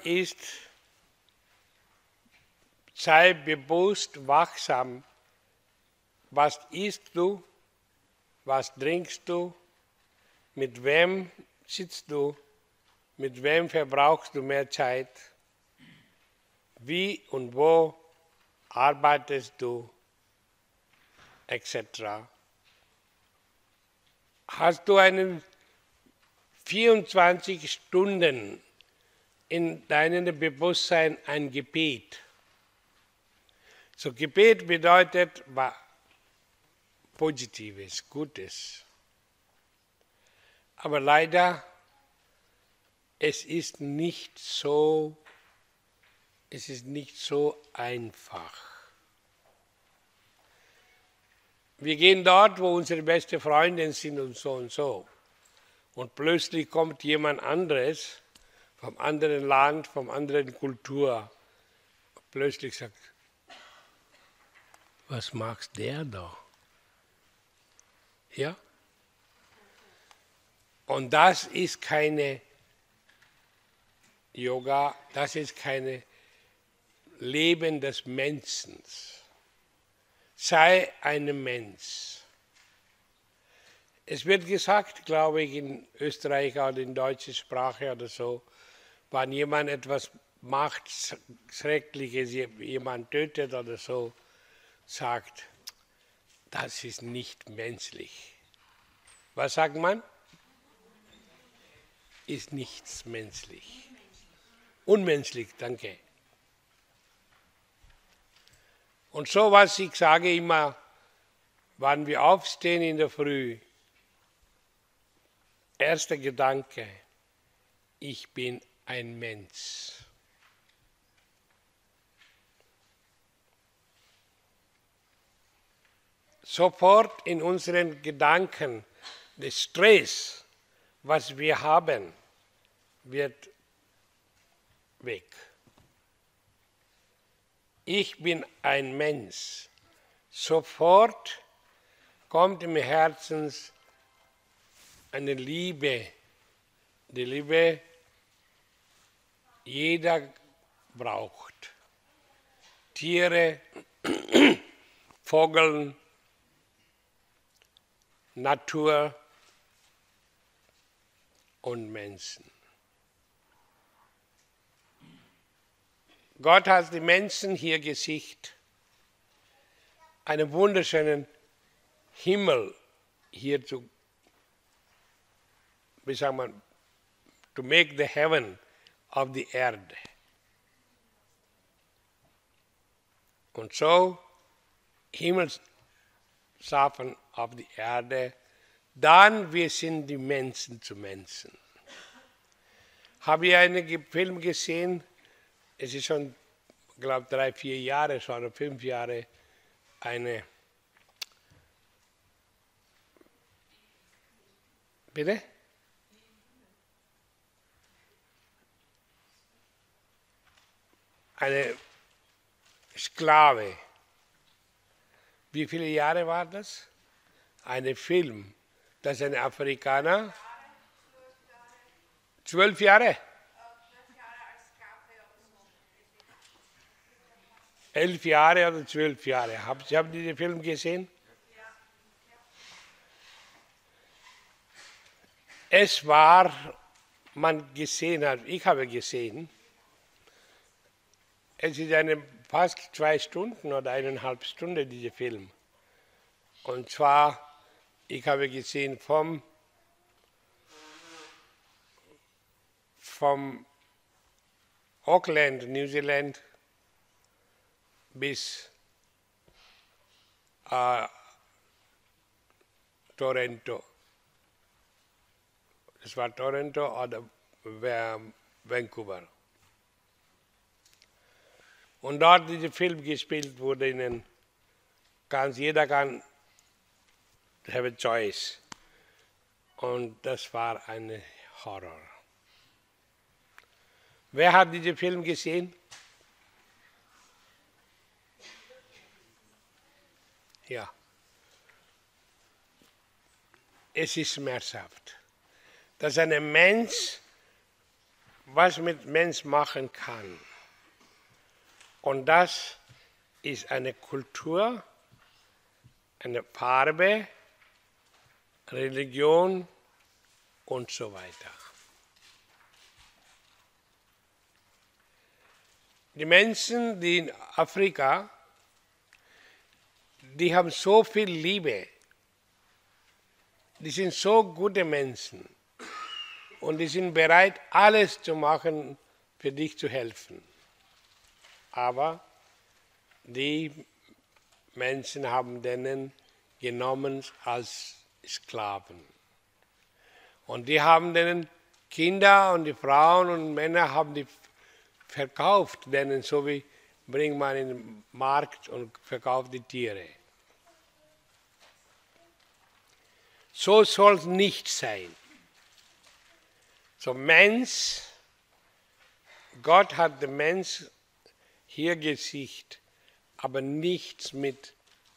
ist, sei bewusst, wachsam. Was isst du? Was trinkst du? Mit wem sitzt du? Mit wem verbrauchst du mehr Zeit? Wie und wo arbeitest du? Etc. Hast du einen 24 Stunden in deinem Bewusstsein ein Gebet? So Gebet bedeutet Positives, Gutes. Aber leider, es ist nicht so einfach. Wir gehen dort, wo unsere besten Freunde sind und so und so. Und plötzlich kommt jemand anderes, vom anderen Land, vom anderen Kultur. Plötzlich sagt, was macht der da? Ja? Und das ist keine Yoga, das ist kein Leben des Menschen. Sei ein Mensch. Es wird gesagt, glaube ich, in Österreich oder in deutscher Sprache oder so, wenn jemand etwas macht, Schreckliches, jemand tötet oder so, sagt, das ist nicht menschlich. Was sagt man? Ist nichts menschlich. Unmenschlich, danke. Und so, was ich sage immer, wenn wir aufstehen in der Früh, erster Gedanke, ich bin ein Mensch. Sofort in unseren Gedanken, der Stress, was wir haben, wird weg. Ich bin ein Mensch. Sofort kommt im Herzen eine Liebe. Die Liebe, jeder braucht. Tiere, Vögel, Natur und Menschen. Gott hat die Menschen hier geschickt, einen wunderschönen Himmel hier zu, wie sagt man, to make the heaven of the Erde. Und so Himmel schaffen auf die Erde, dann wir sind die Menschen zu Menschen. Habe ich einen Film gesehen, es ist schon, ich glaube, 3, 4 Jahre schon, oder 5 Jahre, eine, bitte? Eine Sklave. Wie viele Jahre war das? Ein Film, das ist ein Afrikaner. 12 Jahre? 11 Jahre oder 12 Jahre. Haben Sie diesen Film gesehen? Es war, man gesehen hat, ich habe gesehen, es ist fast 2 Stunden oder 1,5 Stunden, dieser Film. Und zwar, ich habe gesehen vom Auckland, New Zealand, bis Toronto. Es war Toronto oder Vancouver. Und dort dieser Film gespielt wurde, jeder kann have a choice. Und das war ein Horror. Wer hat diesen Film gesehen? Ja. Es ist schmerzhaft, dass ein Mensch, was mit Mensch machen kann. Und das ist eine Kultur, eine Farbe, Religion und so weiter. Die Menschen, die in Afrika, die haben so viel Liebe, die sind so gute Menschen und die sind bereit, alles zu machen, für dich zu helfen. Aber die Menschen haben denen genommen als Sklaven. Und die haben denen Kinder und die Frauen und Männer haben die verkauft, denen so wie bringt man in den Markt und verkauft die Tiere. So soll es nicht sein. So Mensch, Gott hat den Mensch hier gesicht, aber nichts mit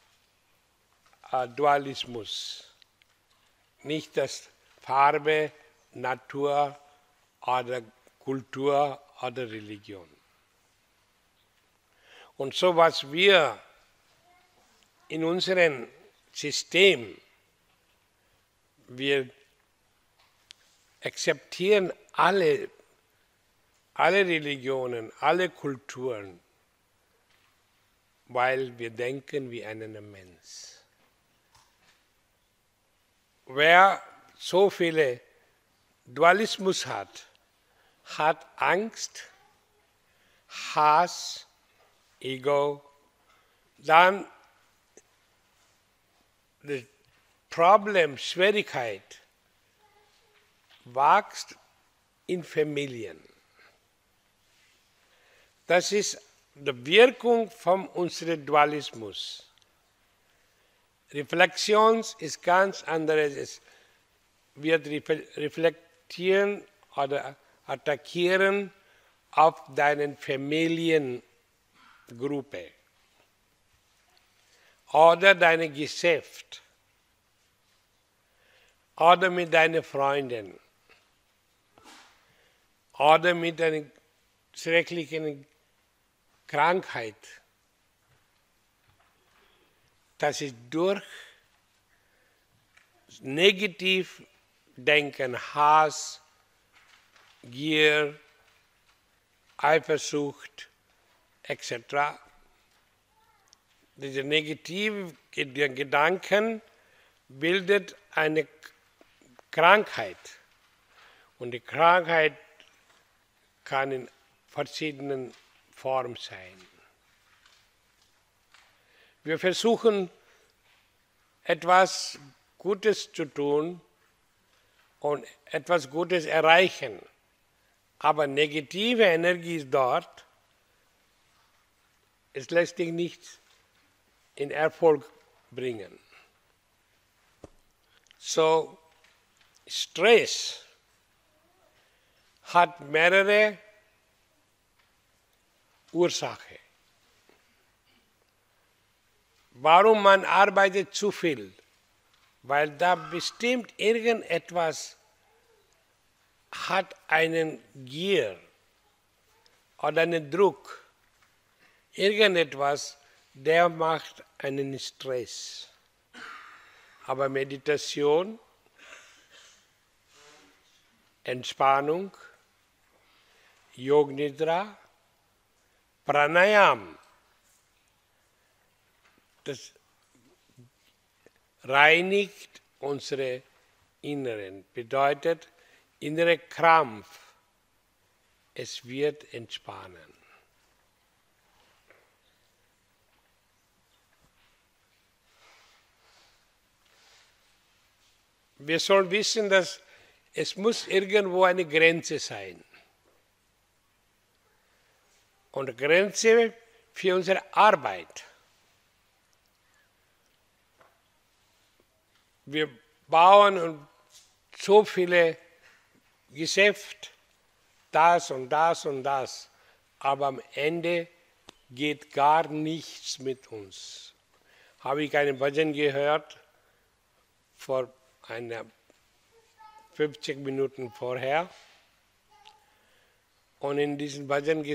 Dualismus. Nicht das Farbe, Natur oder Kultur oder Religion. Und so was wir in unserem System, wir akzeptieren alle Religionen, alle Kulturen, weil wir denken wie ein Mensch. Wer so viele Dualismus hat, hat Angst, Hass, Ego, dann das Problem, Schwierigkeit wächst in Familien. Das ist die Wirkung von unserem Dualismus. Reflexion ist ganz anderes. Es wird reflektieren oder attackieren auf deine Familiengruppe oder dein Geschäft oder mit deinen Freunden oder mit einer schrecklichen Krankheit. Das ist durch Negativdenken, Hass, Gier, Eifersucht etc. Diese negativen Gedanken bildet eine Krankheit. Und die Krankheit kann in verschiedenen Formen sein. Wir versuchen, etwas Gutes zu tun und etwas Gutes erreichen. Aber negative Energie ist dort. Es lässt dich nicht in Erfolg bringen. So, Stress hat mehrere Ursachen. Warum man arbeitet zu viel? Weil da bestimmt irgendetwas hat einen Gier oder einen Druck. Irgendetwas, der macht einen Stress. Aber Meditation, Entspannung, Yoga Nidra, Pranayam, das reinigt unsere Inneren, bedeutet innere Krampf, es wird entspannen. Wir sollen wissen, dass es muss irgendwo eine Grenze sein. Und eine Grenze für unsere Arbeit. Wir bauen so viele Geschäfte, das und das und das, aber am Ende geht gar nichts mit uns. Habe ich einen Bhajan gehört, vor 50 Minuten vorher. Und in diesen Bhajan